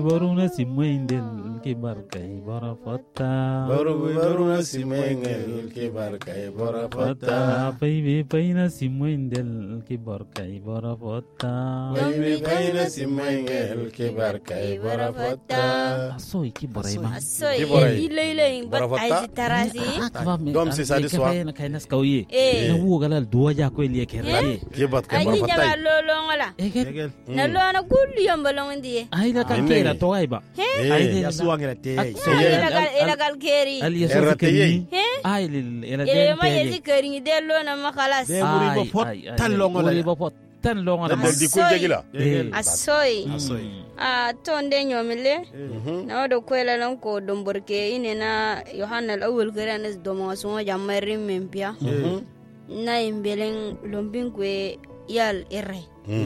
Boruna simwendel ke barkai borafata. Boruna simwendel ke barkai borafata. Baby paina simwendel ke barkai borafata. Baby paina simwendel ke barkai borafata. Asoy ki boray ma. Asoy ilay bat ay tarasi. Dom se sadi soa. Na kainas kauye. Na wo galal duwa ja ko liye kerraye. Ke bat kai Aji borafata. jama lolo ngala. Egel. Na lo na kulli yambalong ndiye. Ay la kan kera to ay ba. Eh, ya suwangela te Ilagal keri. Ali yaso Errate fikeni. He? Ay lil ela Ile ma den yezi keri ni delo na makalas. De muri bo pot tan longo la. Muri bo pot tan longo la. Mal di kul jagila. Asoy. Asoy. Tonde nyomile. Na wado kwela lan ko domborke ine na Yohana al-awwal garanas domo so jamari mempia. Na imbelen lombin kwe yal erre.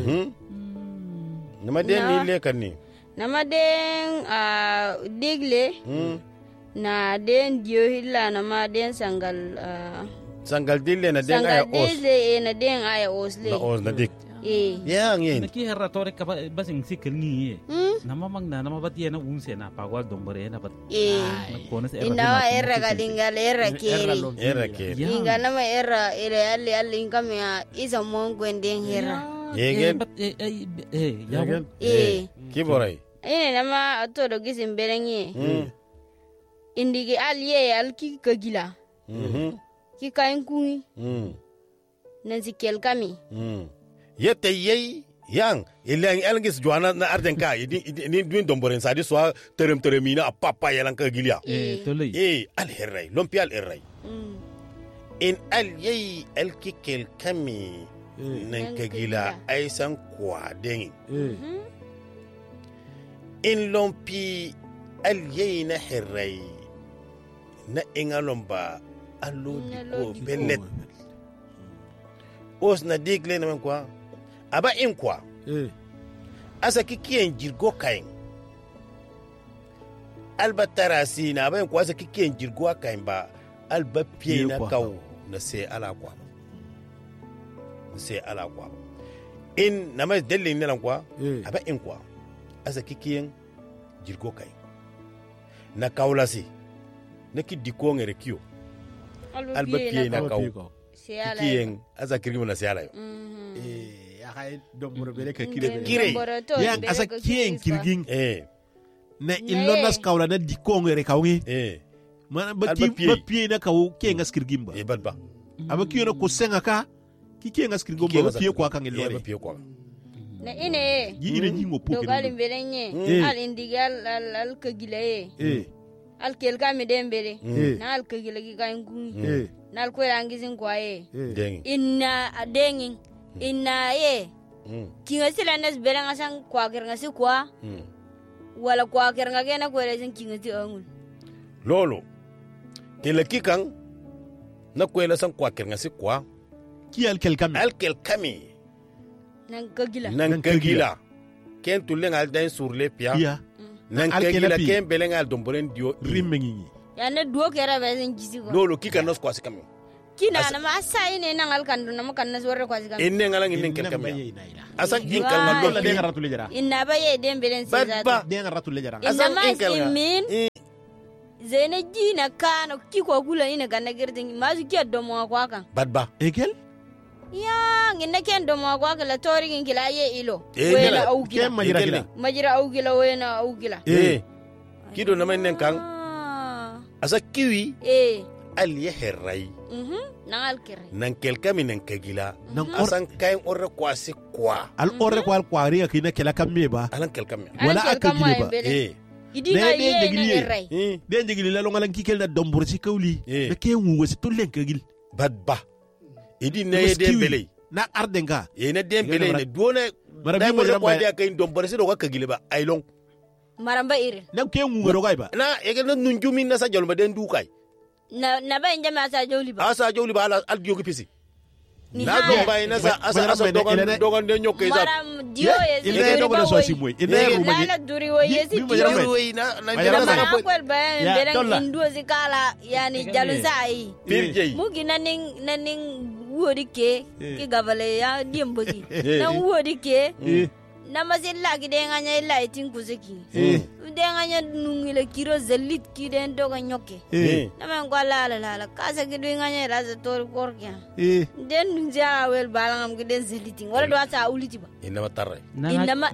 Nama den ni le kan ni. Nama den digle na den dio hilla nama den sangal Sangal dille na den aya sangal os. digle na den aya osle. Na os na dik. Ya ngin. Naki herra tore ka basing sikil ni. Nama magna nama batia na unse na pagwal dombore na bat. Konas Ina erra galingal erra keri. Era ke. Inga nama erra ere alle ingame isa mon gwenden herra. Yegen. Ya. Ki boray. Ine nama atodo gisim berenye. Indigi aliye alki kagila. Ki kain kungi. Nansi kel kami. Yete yei yang ilang elngis juana na ardenka ni duin domboren sadi so teremina papa yalan ka gilia. Tolay. Al herray lompi al herray. In al yei el kikel kami nan ka gila aisan kwa den. In lompi al yei na herray na ingalomba allo ko bellet. Os na digle na kwa aba in kwa asa kikiyen jirgo kain alba tarasi na aba in kwa asa kikiyen jirgo kain ba alba pie na kaw na se ala kwa in na mai dalle ne lan kwa aba in kwa asa kikiyen jirgo kain na kawlasi na kidiko ngere kiyo alba pie na kaw kikiyen asa kirimo na se ala yo hay domboro bele ka kire Yang asa kien kirgin na illonas kawla na dikongere kawngi mana bati bapie na kaw kien ngas kirgin ba badba aba kiyo na ko senga ka ki kien ngas kirgin ba bapie kwa kan illore bapie kwa na ine yi ine jingo poke dogali berenye al indigal al kagile al kelka me dembere na al kagile ki kain kungi na al kwela ngizin kwae inna adengin Ina kinga sila nas berang asang kuakir ngasi kwa wala kuakir ngakena kwa rezin kinga ti angul lolo kila kikang na kwela sang kuakir ngasi kwa ki al kel kami nang kagila ken tulen al dain sur le pia nang kagila ken beleng al domboren dio rimengi ya ne duo kera bezin jisi kwa lolo kika nos kwa sikami kina na masa ine nang al kandu na makanna suara kwa sikami inne ngalang inne kel kami asan inkal ngalo de ngaratu le jara inna baye dembelen sezata de ngaratu le jara asan inkal min zene jina kano kiko gula ina kana girdin mazu kiya domo kwa kan badba egel ya nginna ken domo kwa kala tori ngin kila ye ilo wena augila majira augila wena augila kido na mainen kan asa kiwi al yeherai nangal kere nan kelkami nan kagila asan kain orre kwasi kwa al orre kwa al kwari akina kela kamme ba alan kelkami wala akagili ba idinga ye nangerai de njigili la longalan kikel na domborsi kawli na ke wugo si tulen kagil badba idi ne dembele na ardenga na dembele ne dona dai mo kwa dia kain domborsi do kagili ba ailong maramba ire na ke wugo do ba na ege na nunjumi na sa jolma den du kai na ba inja ma asa jawli ba al diogi pisi na do ba ina sa asa dogon de nyoke za maram dio ye ina dogon so simwe ina rumani na duri wo ye si dio we na na kwel ba beren indu zikala yani jaluzai pirje mugi naning wodi ke ki gavale ya diembozi na wodi ke namasilla gidenganya illa itin kuzeki denganya nungile kiro zalit kiden doga nyoke namen ko la kasa gidenganya raza tor korkya den nja wel balangam giden zalitin wala do ata uliti ba inama tarre inama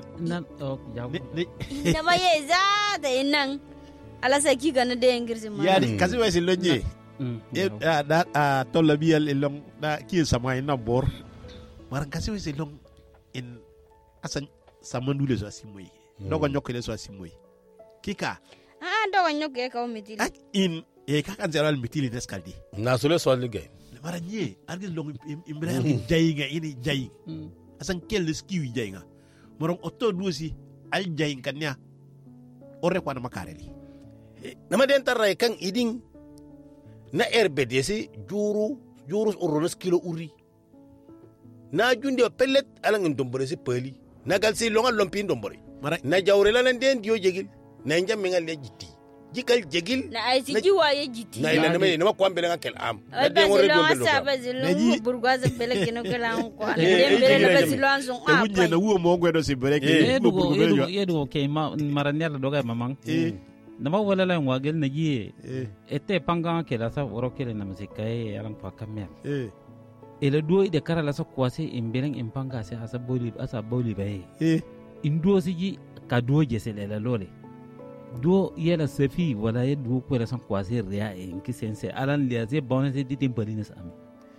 ye za da inan ala saki gana de ngirsi ma yani kasi wasi lonje da tolla biyal long da ki sama ina bor maran kasi wasi long in asan samandule so asimoy dogo nyokele so asimoy kika dogo nyoke ka mitili in ka kan zeral mitili deskaldi na sole so ligay maran ye argis long ibrahim jayinga ini jayi asan kel skiwi jayinga moron otto dusi al jayin kanya ore kwa na makareli nama den tarray kan idin na RBDC juru uronos kilo uri na junde pellet alangin dombore si peli na galsi longa lompin dombore na jawre lan den dio jegil na njam ngal le jitti jikal jegil na ay si jiwa ye jitti na ila nama ko ambele ngakel am na de wore do sa bazilo burgwaza bele kino kala ko na bele la bazilo anson a wunje na wo mo ngwedo si bele yedo ke maranel doga mamang nama wala la ngwagel na yi ete panga ke la sa woro ke na musika e alang pa kamya ele duo de kara la so kwase imbeleng impanga se asa boli bae indo si ji ka duo je se la lole duo yela sefi wala ye duo ko la san kwase ria e nki sense alan le ze bonne di timbalines am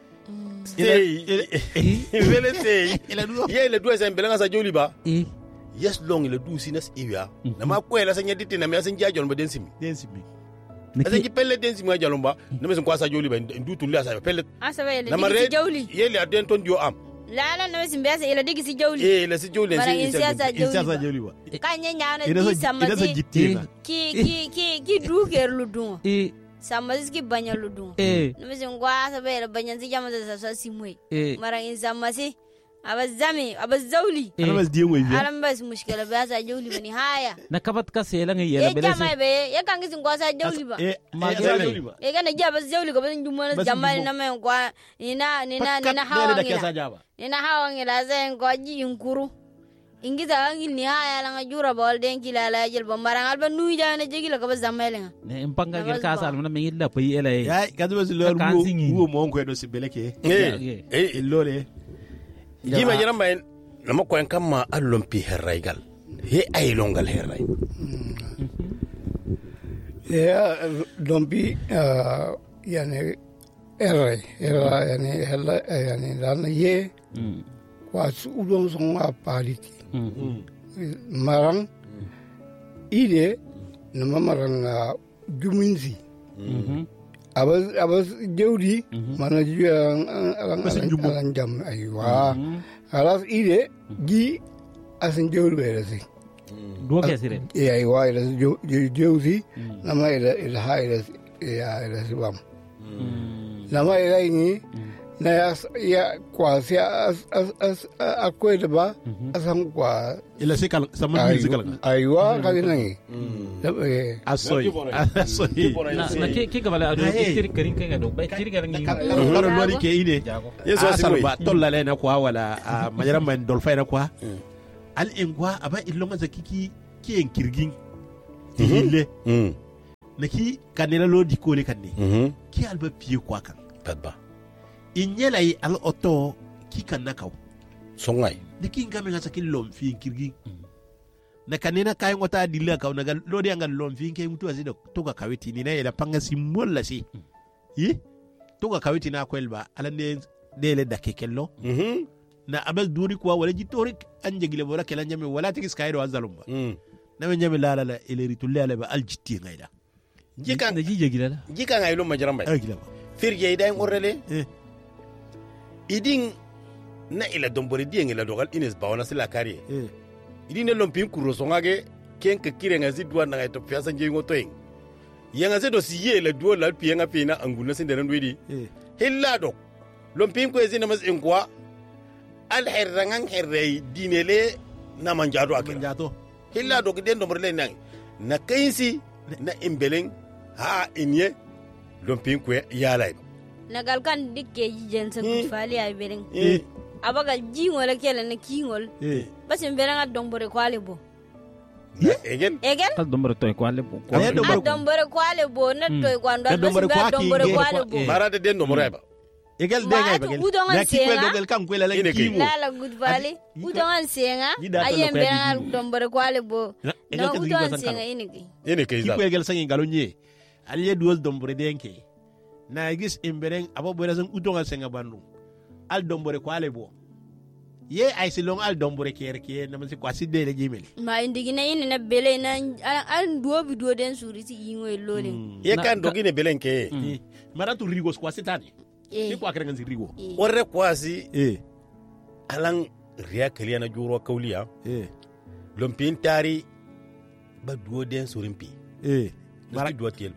vele sei ele duo se imbeleng asa joli ba yes long le du sinas iwia na ma kwela sanya diti na me asan jajon ba densimi asan ki pelle densimi jalomba na me son kwasa joli ba ndu tulle asa pelle asa ba le joli yele aden ton dio am la na me simbe asa ele digi si joli la si joli insiasa joli ba kanya nyana di samadi ki du ker ludun samadi ki banya ludun na me son kwasa ba ele banya si jama sa simwe mara insamasi abazami abazawli ana diye moy bi ana bas mushkila ba sa jawli bani haya na kabat ka sela ngi yela bele jama be ya kan gisin kwa sa jawli ba ma jawli ba kana ja bas jawli ko ban jumma jama na men kwa nina hawa nina hawa ngi la zen ko ji inkuru ingiza ngi ni haya la ngajura bol den kila la jel ba marangal ba nuy ja na jegila ko ba zamele ne impanga gel ka sal na me illa pay ela ya kaduma si lor wo mo ko do si beleke lole jima jiran bayin nama ko en kamma allon pi herraygal he ay longal herray ya dompi yani herray yani dan ye kwa udon son apaliti marang ide nama marang juminzi abas jawdi mana juga alang jam aywa alas ide gi asin jawdi berasi dua kesire aywa ila jawdi nama ila haila ila sibam nama ila ini na ya kwa sia akwede ba asam kwa ila sikal sama sikal aywa kaginangi asoy na ke gabala adu kiri karin ke do ba kiri garan ngi karo lori ke ide yeso asaba tolla le na kwa wala majara man dolfa na kwa al ingwa aba ilonga zakiki ki en kirgin hille na ki kanela lodi ko le kanne ki alba piye kwa kan tadba inyelay al oto ki kanakaw songay diki ngame ngasa ki lom fi kirgi na kanina kay ngota dilla kaw nagal lodi angal lom fi ke mutu asido to ga kawiti ni na ila panga simolla si yi to ga kawiti na ko elba ala ne dele dakekello na abel duri kwa wala jitorik anjegile wala kala nyame wala tikis kaydo azalumba na me nyame la ile ritulle ala ba aljitti ngayda jikan da jijegile la jikan ay lo majramba firje idan orrele idin na ila dombori di ngila dogal ines bawana sila kariye idin ne lompin kuro songage ken ka kire ngazi duwa na to fiasa nje ngoto eng yanga se do siye la duwa la pienga pina anguna sinde ran wedi hilla do lompin ko ezina mas engwa al herrangan herrei dinele na manjado akira hilla do den dombori le nang na kainsi na imbeleng ha inye lompin ko yalay nagal kan dikke jijen sa fali ay bereng abaga jingol kele na kingol bas mbere dombore kwale bo egen al dombore toy kwale bo dombore kwale bo na toy kwando dombore kwale bo marade den dombore ba egel de ngay bagel na ki ko dogel kam ko la ki mo la good valley udongan senga ayem mbere dombore kwale bo na udongan senga ine ke za ki ko egel sangi galonye aliye duol dombore denke na gis imbere abo bore san udongan senga bandu al dombore kwale bo ye ay silong al dombore kerke na man si kwasi de le jimel ma indigina ine na bele na an duobi duo den suriti ingo lole ye kan dogine belenke maratu rigos kwasi tani si kwa krengan si rigo orre kwasi alang ria kaliana juro kaulia lompin tari ba duo den surimpi mara duo tiel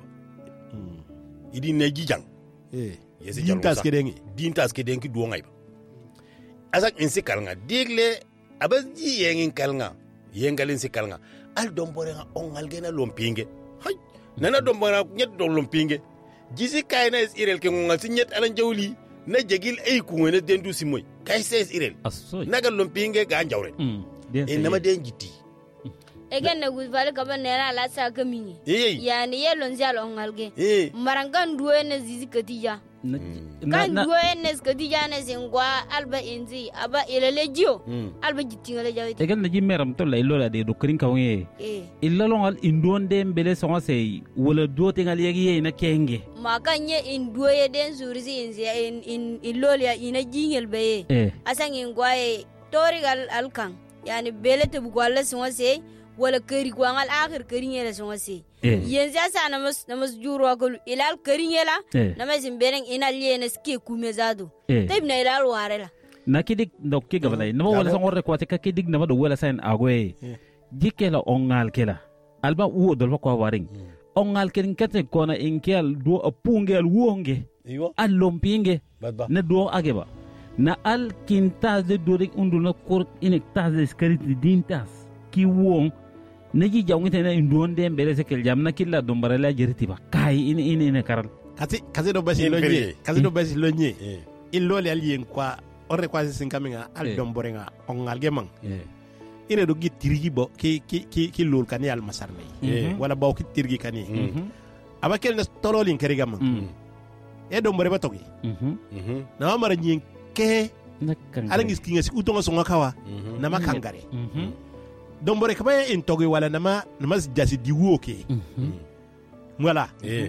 idi ne jijang yesi dintas ke dengi duo ngai asak insi kalnga digle abaji yengin kalnga yengalin si kalnga al dombore nga ongal gena lompinge hay nana dombora nyet do lompinge jisi kayna is irel ke ngal si nyet alan jawli na jegil ay ku ngene dendu si moy kay ses irel naga lompinge ga njawre nama den jiti egen na gudvale kaba nera la sa kamini yani yelon zalo ongalge marangan duwe na zizi katija kan duwe na katija na zingwa alba inzi aba ilalejo alba jitingale jawiti egen na jimeram to la ilola de dokrin kawye illalo al indonde mbele songa sei wala dote ngal yegi na kenge makanye induwe den zurizi inzi in ilolia ina jingel be asangi ngwaye torigal alkan yani belete bugwala songa sei wala kari kwangal akhir kari ngela songa se yenza sa namas juro ko ilal kari ngela namas bereng inal yene ski kumezado tibna ilal warela nakidik dokki gabalay nama wala songor ko te kakidik nama do wala sen agwe jikela ongal kela alba wo dol ko waring ongal ken kete kona inkel do apungel wonge al lompinge na do ageba na al kintas de dorik unduna kor inek tas de skarit dintas ki wong neji jawngite na indonde mbele sekel jamna killa dombara la jeriti ba kai ine karal kasi do basi lonye il lole alien kwa orre kwa sinkaminga al domborenga ongal gemang ine do gitirgi bo ki lol kani al masarne wala baw kitirgi kani abakel na tololin keri gamang e dombore ba togi na mara nyin ke alangis kinga si utonga songa kawa na makangare dombore kaba in togi wala nama jasi diwo ke wala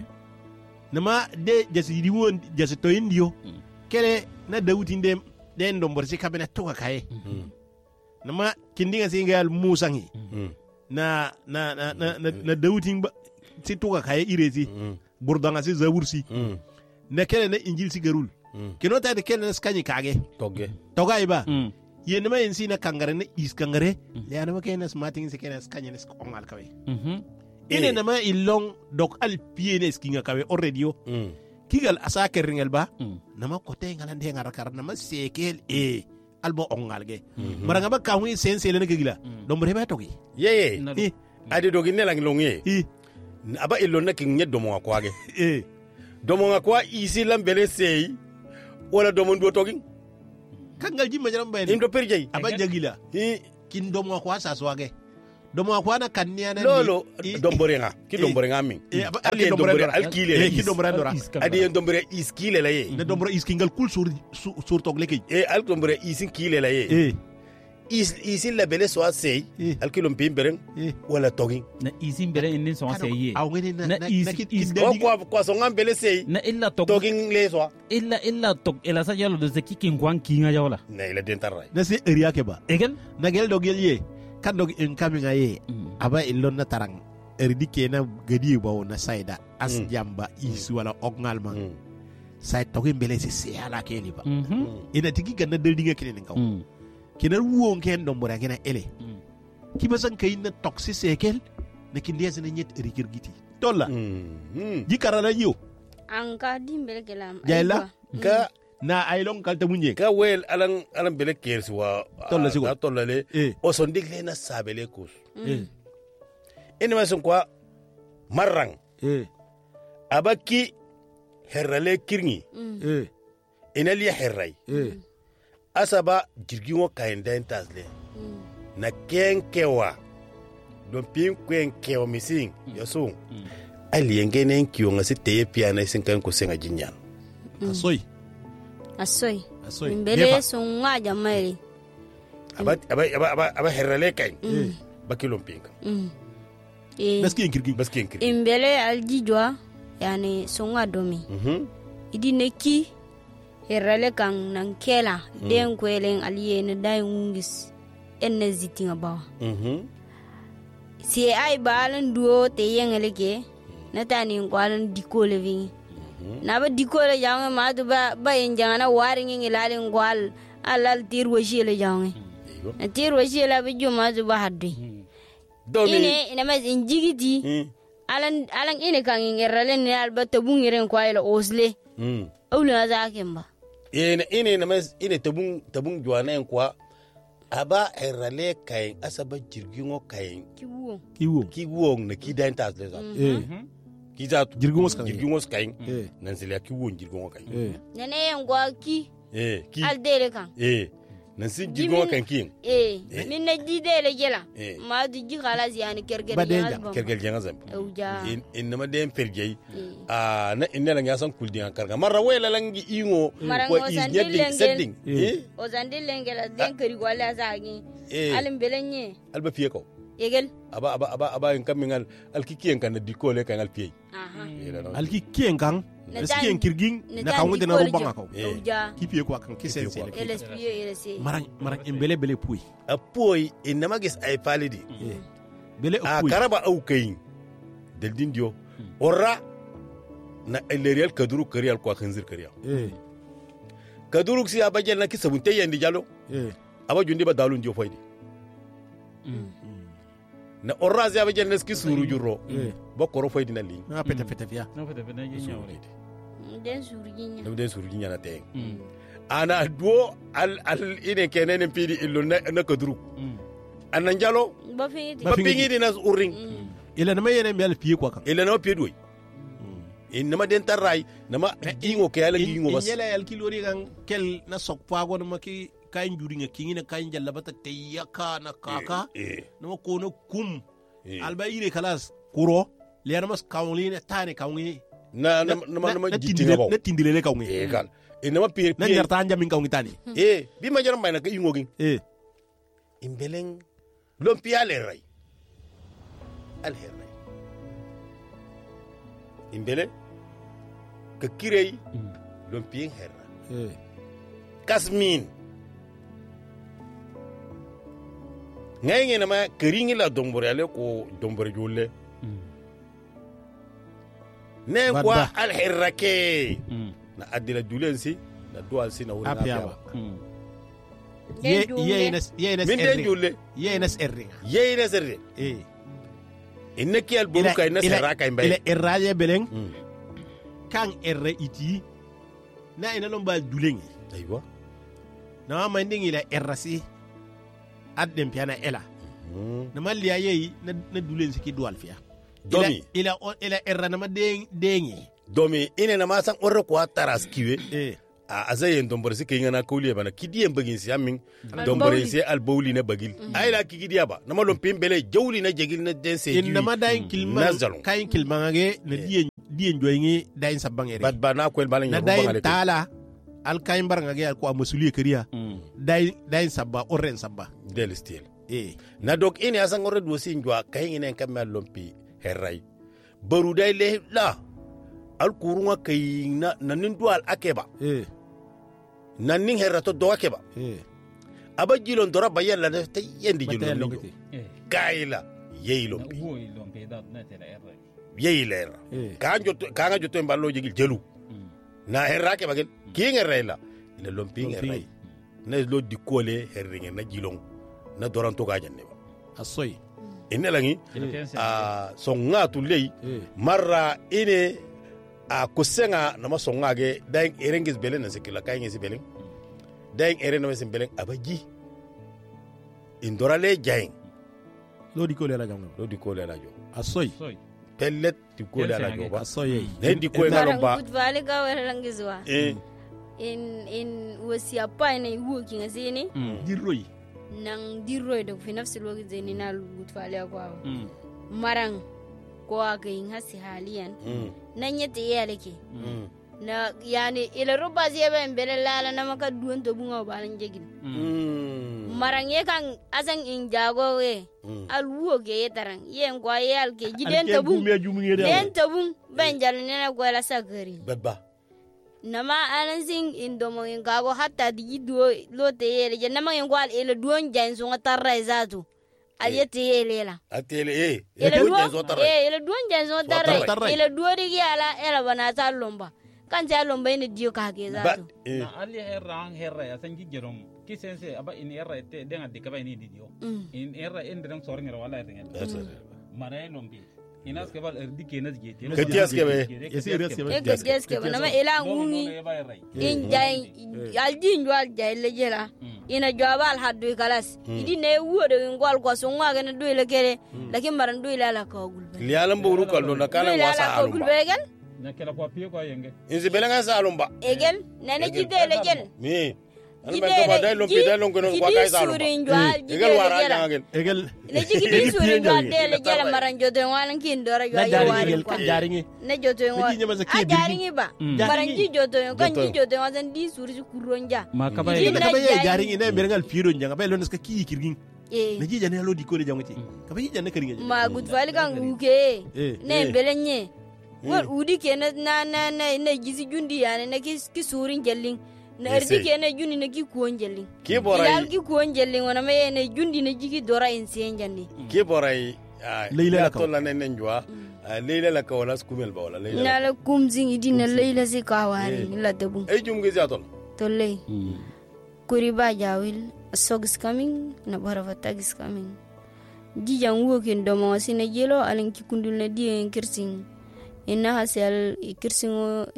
nama de jasi diwo jasi to indio kele na dawuti ndem den dombore si kabena toga kae nama kindinga singal musangi na dawuti si toga kae irezi burdanga si zawursi na kele na injil si garul kino ta de kele na skani kage toga iba yene ma yensi na kangare na is kangare ya na ma kena smarting se kena skanya ne ongal kawe ine na ma ilong dok al piene skinga kawe already kigal asake ringel ba na ma kote ngalande ngarakar na ma sekel albo ongal ge maranga ba kawi sense le ne gila dombre ba togi ye adi dogi ne lang longe aba ilon na king nye domo kwa ge domo kwa isi lambele sei wala domo ndo togi kangal jimma jaram bayni indo perjay aba jagila kin domo kwa saswage domo kwa na kannia na lolo domborenga ki domborenga min ali dombore alkile ki dombore ndora adi dombore iskile la ye na dombore iskingal kul sur togle ke al dombore iskile la ye isin la bele so asay alkilom pimbereng wala togi na isin bere inin so asay ye na is kwa so ngam bele sey na illa togin le so illa tog ela sa yalo de kikin kwan kinga yawla na ila dentar na se area ke ba egel na gel dogel ye kan dog en kaminga ye aba illon na tarang erdike na gadi ba na saida as jamba is wala ognalma say togin bele se ala keli ba ina tigi ganna deldinga kinen kaw kina wuon ken dombora kina ele kibasan kay na toxi sekel na kindia sene nyet erikir giti tolla jikara na yo anka dimbele kelam jaila ka na aylon kalta munye ka wel alan bele kersi wa tolla sigo tolla le o son digle na sabele kus ene ma son kwa marrang abaki herrale kirngi ina li herray asaba jirgingo kainda tasle na kenkewa don pin kenkewa mising yaso ali ngene nkiyo ngasi te pia na sinkan ko senga jinyan asoy mbele sunga jamari aba herale kay bakilom pinka baskin kirgi imbele aljijwa yani sunga domi idineki herale kan nan kela den kwelen aliye na dai ngis enne zitinga ba si ai balan duo te yengeleke natani ngwalan dikole vingi na ba dikole jange ma do ba enjana waringi ngilale ngwal alal tirwo shile jange na tirwo shile ba juma do ba hadde ine ina ma injigiti alan ine kan ngerale ne alba tabungiren kwaila osle awla zakemba ine na ma ine tabung juana en kwa aba erale kain asaba jirgingo kain kiwo na kidanta azleza kiza jirgingos kain nan sele kiwo jirgingo kain nene ngwa ki aldele kan nan sin jirgingo kan kin min na jidele jela ma du ji khalas yani kergel janga zam in ma dem perjey na inna nga san kuldian karga marra wela langi ingo ko is setting o zandil lengela den kari wala zagi alim belenye alba fiye ko yegel aba en kamingal alkikien kan dikole kan alpiye alkikien kan Eski kirging na kamu de na rubanga ko kipi ko kan kisense marang imbele bele pui apoi inama gis ay palidi bele apui karaba au kayin del dindio ora na elerial kaduru karial ko khanzir kariya kaduru si abajel na kisabunte yandi jalo abajundi ba dalu ndio foydi na orra si abajel na skisuru juro bokoro foydi na li na pete via den surginya na te ana duo al ine kenen pidi illo na kaduru anan jalo ba fingi dina uring ila na mayene mi al piye ko kan ila na piye doy inama den taray nama ingo ke ala ingo bas yela al kilori kan kel na sok pago na ki kain juri nga kingi na kain jalla bata te yaka na kaka no ko no kum alba ire kalas kuro le na mas kawnli na tane kawngi na jitinga ba na tindilele kawngi kan inama piye na jarta anja min kawngi tani bi ma jaram bayna ka ingo gin imbeleng lom piale ray al herray imbele ka kirey lom pieng herra kasmin ngay na ma keringi la dombore ale ko dombore jolle ne kwa al herra ke na adila julensi na dual si na wuri na piaba yenes erri inna ki al buru kay na seraka imbay ile erraje beleng kan erre iti na ina lomba dulengi aywa na ma ndingi la errasi adem piana ela na maliya yeyi na dulensi ki dual fiya domi ila erra na ma dengi domi ine na ma san orre ko taras kiwe a azayen dombore si kay ngana kawliye bana kidiyen bagin si amin dombore si al bawli na bagil ay la kidiya ba na malom pimbele jawli na jegil na dense in na ma dayin kilma kayin kilma ngage na diyen joyingi dayin sabangere bad bana ko el balan na dayin tala al kayin bar ngage ko amasuliye kariya dayin sabba orren sabba del stil na dok ine asan orre do si njwa kayin ine kamel lompi herray baru day le la al kurunga kayin na nin dual akeba nanning herrato do akeba aba jilon dora bayan la te yendi jilon kayla yeyilom yeyiler kanga joto mballo jigil jelu na herra ke bagel kinga reyla le lomping herray na lo dikole herringe na jilon na doran to gajanne ba asoy ine langi songa tulei marra ine a kusenga na masonga ge daing erengis belen na sekila kainge si belen daing ereno sin belen abaji indorale jaing lo di ko le la jang lo di ko le la jo asoy pellet di ko le la jo ba asoy ne di ko na lomba vale ga wala langizwa in wasi apa ne wuki ngasini diroi nang dirro do fi nafsi alwaqt zai ni na gut fali akwa marang ko aka yin hasi haliyan nan yata yalake na yani ila roba zai ba mbele lala na maka duwan to bunga balan jegin marang ye kan asan in jago we alwo ge yetaran ye ngwa ye alke giden tabun den tabun banjal ne na gwala sagari babba nama alansin indomo in gago hatta di do lote yele je nama ngwal ila duwan jan so ngatarra izatu aliyete yele la atele ila duwan jan so tarra ila duwari yala ela banata lomba kan ja lomba ina dio ka ke zato na ali herra ya san gigerom kisense aba in herra te denga de kaba ini dio in herra endran sorngira wala tengen mare lombi inas ke bal erdi kenas gete ketias ke be ketias ke nama ela ngungi in jay aldi njwal jay lejela ina jwabal haddu kalas idi ne wude ngwal ko so ngwa gene do ile kere lakin maran do ile ala ka gulbe lialam boru kallo na kana wasa alum na kala ko piyo ko yenge inzi belenga sa alum ba egel nana jide legel mi alba ko badai lom pidai lom kono ko kai sa alum egel wara jangel egel ne jigi di surin jwal de legel maran jodo walan kin dora yo ya wari kan jaringi ne jodo ngwa jaringi ba maran ji jodo kan ji jodo wasan di suri kuronja makaba ye jaringi ne merengal piro njanga bay lones ka ki kirgin ne ji jane lo di ko le jangoti ka bay jane karinga ma gud fali kan uke ne belenye wal udi ke na gizi jundi yani na ki surin jellin na erdi ke na jundi na ki kuon jellin ki borai dal ki kuon jellin wana me na jundi na jigi dora insen janni ki borai leila to la nen njwa leila la ka wala skumel ba wala leila na la kumzing idi na leila si ka wari la tabu ay jum gizi atol to lay kuriba jawil sog is coming na barava tag is coming jijan wokin do mo sina jelo alen ki kundul na die kirsin inna hasel kirsingo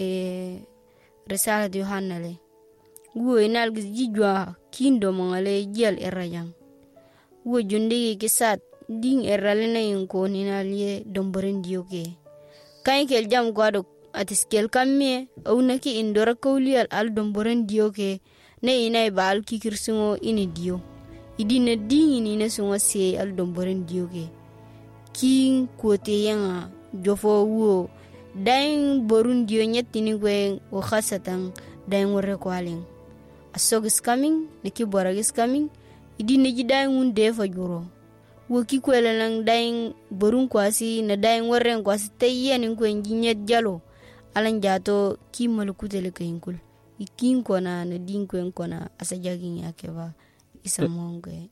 risala de Yohannale wo inal gijwa kindo mangale jel erajang wo junde kisat ding eralena yinko ninalye domboren dioke kain kel jam gwado atiskel kamme au naki indora kawlial al domboren dioke ne inay bal ki kirsingo ini dio idine ding ini ne sunga se al domboren dioke king kote yanga jofo wo dain borun dio nyetini gwe o khasatan dain wore kwalin asog is coming neki borag is coming idi neji dain unde fa juro wo ki kwelelang dain borun kwasi na dain wore kwasi tayyen ko nyet jalo alan jato ki malukutele kainkul ikin kona na din ko kona asajagin yake ba isa monge